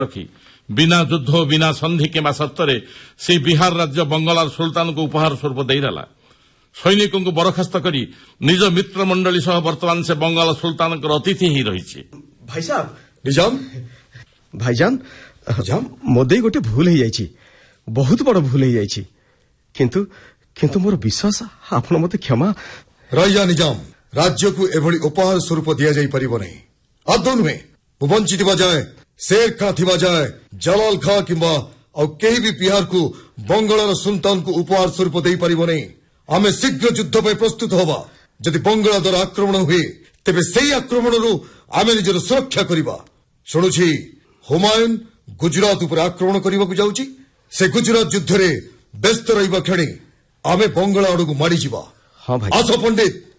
रखी बिना युद्ध बिना संधि किंवा सर्तरे से बिहार राज्य बंगाल सुल्तान को उपहार स्वरूप देला सैनिकों को बरखास्त करी निज मित्र मंडली सह वर्तमान से बंगाल सुल्तान अतिथि ही रही। भाई साहब निजाम भाईजान मोदे गोटे भूल हो जाइए बहुत बड़ भूल हो जाइए किंतु मोर विश्वास आपण मते क्षमा राजा निजाम राज्य को एभली उपहार स्वरूप दिया जाई परिबो नहीं आदौ नुहे बंची थिबा जाए शेर खां थिबा जाए जलाल खां किंबा और केही भी बिहार को बंगाल सुल्तान को उपहार स्वरूप दे परिबो नहीं आमे शीघ्र युद्ध पे प्रस्तुत होबा जदि बंगाल द्वारा आक्रमण हुए तेबे सेही आक्रमण रु आमे निजर सुरक्षा करिबा शुणुछि हुमायून गुजरात उपर आक्रमण करने को जाउछि से गुजरात युद्ध रे व्यस्त रहिबा क्षणी आमे बंगाल आड़ को माड़ी जीवा। हाँ भाई आस पंडित